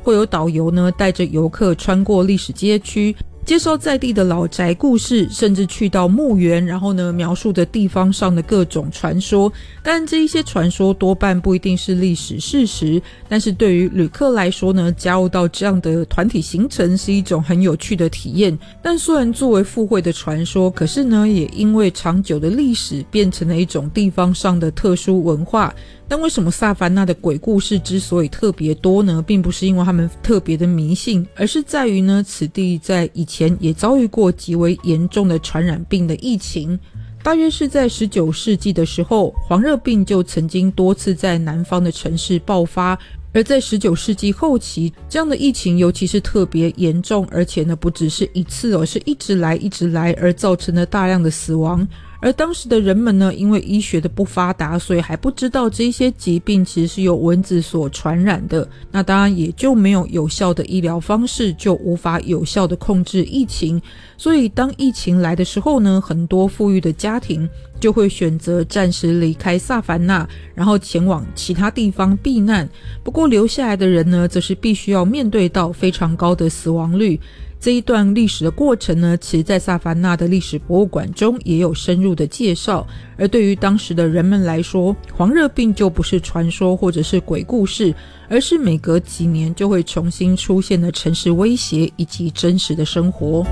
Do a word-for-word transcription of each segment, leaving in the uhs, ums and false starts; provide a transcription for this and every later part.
会有导游呢带着游客穿过历史街区，介绍在地的老宅故事，甚至去到墓园，然后呢描述着地方上的各种传说。但这一些传说多半不一定是历史事实，但是对于旅客来说呢，加入到这样的团体行程是一种很有趣的体验。但虽然作为附会的传说，可是呢也因为长久的历史变成了一种地方上的特殊文化。但为什么萨凡纳的鬼故事之所以特别多呢，并不是因为他们特别的迷信，而是在于呢此地在以前也遭遇过极为严重的传染病的疫情。大约是在十九世纪的时候，黄热病就曾经多次在南方的城市爆发，而在十九世纪后期，这样的疫情尤其是特别严重，而且呢不只是一次哦，是一直来一直来，而造成了大量的死亡。而当时的人们呢，因为医学的不发达，所以还不知道这些疾病其实是由蚊子所传染的，那当然也就没有有效的医疗方式，就无法有效的控制疫情。所以当疫情来的时候呢，很多富裕的家庭就会选择暂时离开萨凡纳，然后前往其他地方避难。不过留下来的人呢，则是必须要面对到非常高的死亡率。这一段历史的过程呢，其实在萨凡纳的历史博物馆中也有深入的介绍。而对于当时的人们来说，黄热病就不是传说或者是鬼故事，而是每隔几年就会重新出现的城市威胁以及真实的生活。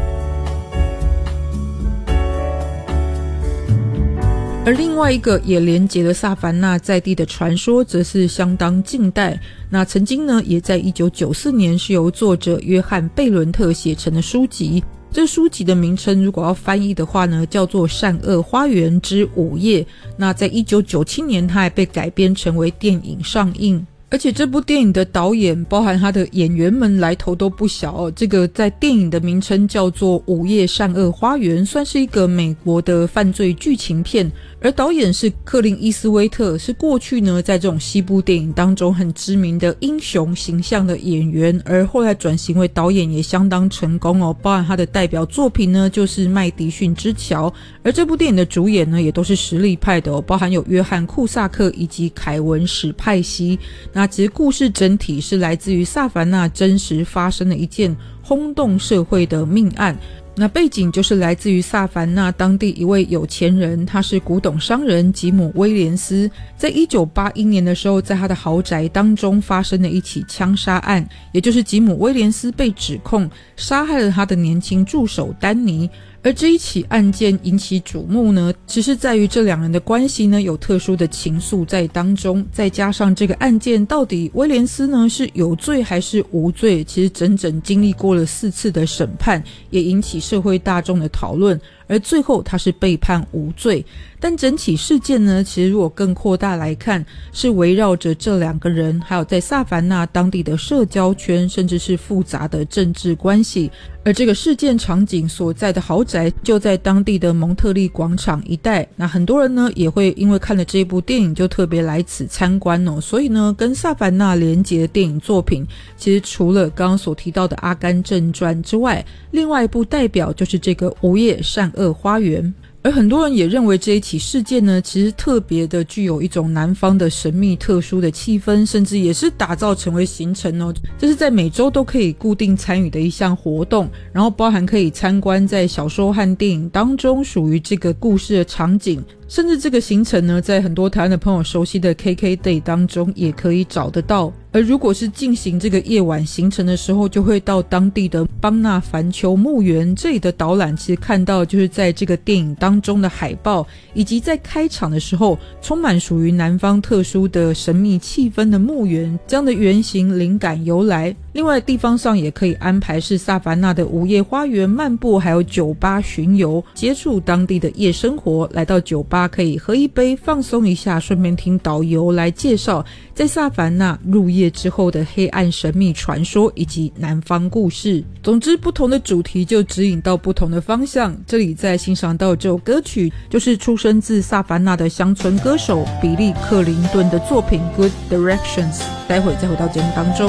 而另外一个也连结了萨凡纳在地的传说，则是相当近代。那曾经呢，也在一九九四年是由作者约翰贝伦特写成的书籍。这书籍的名称如果要翻译的话呢，叫做《善恶花园之午夜》。那在一九九七年，它还被改编成为电影上映。而且这部电影的导演包含他的演员们来头都不小哦，这个在电影的名称叫做《午夜善恶花园》，算是一个美国的犯罪剧情片。而导演是克林伊斯威特，是过去呢在这种西部电影当中很知名的英雄形象的演员，而后来转型为导演也相当成功哦，包含他的代表作品呢就是《麦迪逊之桥》，而这部电影的主演呢也都是实力派的哦，包含有约翰库萨克以及凯文史派西。那其实故事整体是来自于萨凡纳真实发生的一件轰动社会的命案。那背景就是来自于萨凡纳当地一位有钱人，他是古董商人吉姆威廉斯。在一九八一年的时候，在他的豪宅当中发生了一起枪杀案，也就是吉姆威廉斯被指控杀害了他的年轻助手丹尼。而这一起案件引起瞩目呢，只是在于这两人的关系呢有特殊的情愫在当中，再加上这个案件到底威廉斯呢是有罪还是无罪，其实整整经历过了四次的审判，也引起社会大众的讨论，而最后他是被判无罪。但整起事件呢，其实如果更扩大来看，是围绕着这两个人还有在萨凡纳当地的社交圈，甚至是复杂的政治关系。而这个事件场景所在的豪宅就在当地的蒙特利广场一带，那很多人呢也会因为看了这部电影就特别来此参观哦。所以呢跟萨凡纳连结的电影作品，其实除了刚刚所提到的《阿甘正传》之外，另外一部代表就是这个《午夜善恶花园》。而很多人也认为这一起事件呢，其实特别的具有一种南方的神秘特殊的气氛，甚至也是打造成为行程哦，这是在每周都可以固定参与的一项活动，然后包含可以参观在小说和电影当中属于这个故事的场景，甚至这个行程呢，在很多台湾的朋友熟悉的 K K Day 当中也可以找得到。而如果是进行这个夜晚行程的时候，就会到当地的邦纳凡丘墓园，这里的导览其实看到就是在这个电影当中的海报，以及在开场的时候充满属于南方特殊的神秘气氛的墓园，这样的原型灵感由来。另外地方上也可以安排是萨凡纳的午夜花园漫步，还有酒吧巡游，接触当地的夜生活。来到酒吧可以喝一杯放松一下，顺便听导游来介绍在萨凡纳入夜之后的黑暗神秘传说以及南方故事。总之不同的主题就指引到不同的方向。这里在欣赏到这首歌曲就是出生自萨凡纳的乡村歌手比利克林顿的作品 Good Directions。待会再回到节目当中。